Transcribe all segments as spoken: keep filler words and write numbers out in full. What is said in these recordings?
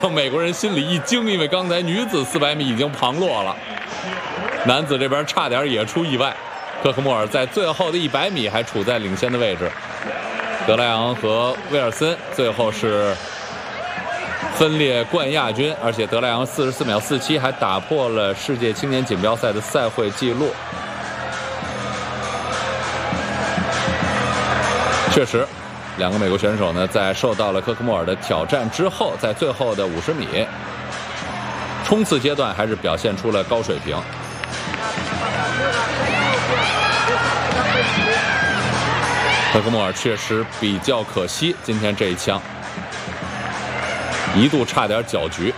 让美国人心里一惊，因为刚才女子四百米已经旁落了，男子这边差点也出意外。科克莫尔在最后的一百米还处在领先的位置，德莱昂和威尔森最后是分列冠亚军，而且德莱昂四十四秒四七还打破了世界青年锦标赛的赛会纪录。确实，两个美国选手呢，在受到了科克莫尔的挑战之后，在最后的五十米冲刺阶段还是表现出了高水平。科克莫尔确实比较可惜，今天这一枪一度差点搅局。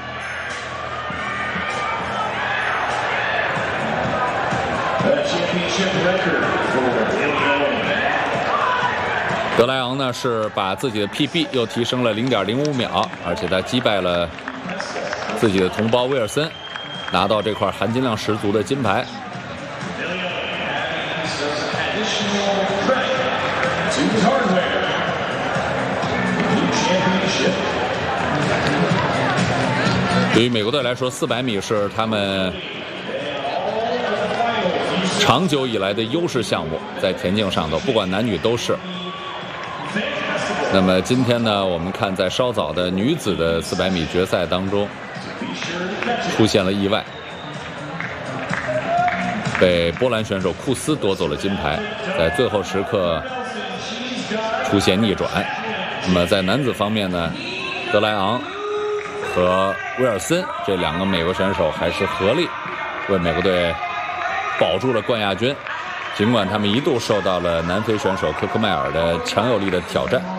德莱昂呢是把自己的 P B 又提升了 零点零五秒，而且他击败了自己的同胞威尔森，拿到这块含金量十足的金牌。对于美国队来说，四百米是他们长久以来的优势项目，在田径上头，不管男女都是。那么今天呢，我们看在稍早的女子的四百米决赛当中，出现了意外，被波兰选手库斯夺走了金牌，在最后时刻出现逆转。那么在男子方面呢，德莱昂和威尔森这两个美国选手还是合力为美国队保住了冠亚军，尽管他们一度受到了南非选手科克迈尔的强有力的挑战。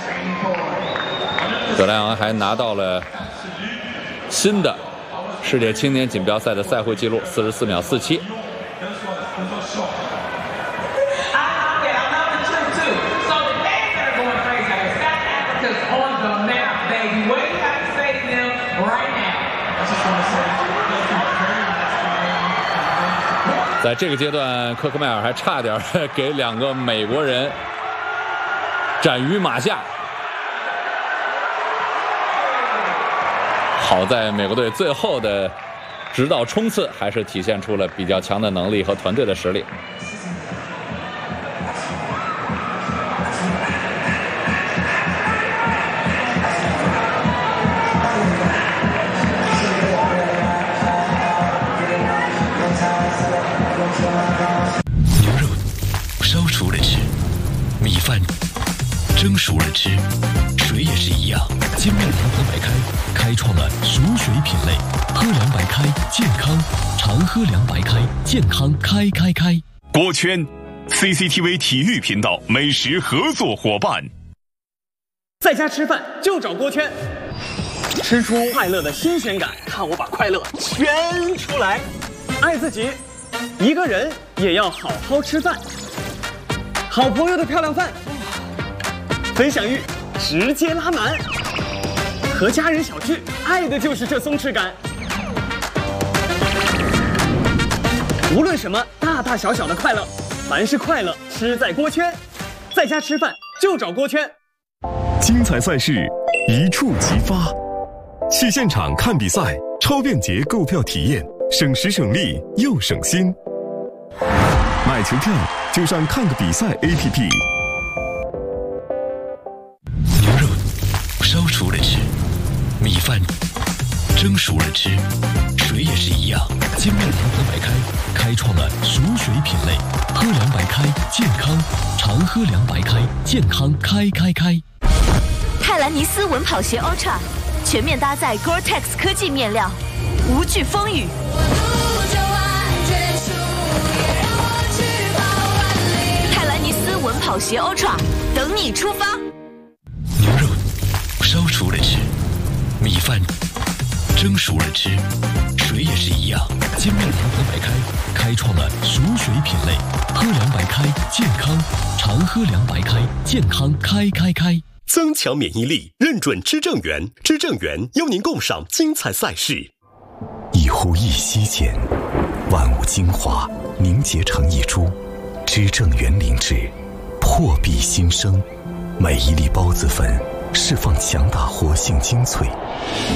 德莱昂还拿到了新的世界青年锦标赛的赛会纪录四十四秒四七。在这个阶段，科克迈尔还差点给两个美国人斩于马下。好在美国队最后的直到冲刺还是体现出了比较强的能力和团队的实力。 牛肉烧熟了吃，米饭蒸熟了吃，水也是一样。金麦郎喝白开开创了熟水品类，喝凉白开健康，常喝凉白开健康开开开。 锅圈 C C T V 体育频道美食合作伙伴。 在家吃饭就找锅圈，吃出快乐的新鲜感，看我把快乐圈出来。爱自己，一个人也要好好吃饭。好朋友的漂亮饭，分享欲直接拉满。和家人小聚，爱的就是这松弛感。无论什么大大小小的快乐，凡是快乐吃在锅圈。在家吃饭就找锅圈。 精彩赛事一触即发，去现场看比赛，超便捷购票体验，省时省力又省心。买球票就上看个比赛 A P P。 牛肉烧熟了吃，米饭蒸熟了吃，水也是一样。金麦郎喝白开开创了熟水品类，喝凉白开健康，常喝凉白开健康开开开。 泰兰尼斯稳跑鞋 Ultra 全面搭载 Gore-Tex 科技面料，无惧风雨。泰兰尼斯稳跑鞋 Ultra 等你出发。 牛肉烧熟了吃，米饭蒸熟了吃，水也是一样。金麦郎喝白开开创了熟水品类，喝凉白开健康，常喝凉白开健康开开开。 增强免疫力，认准知正源，知正源邀您共赏精彩赛事。 一呼一吸间，万物精华凝结成一株，知正源灵芝，破壁新生。每一粒孢子粉释放强大活性精粹。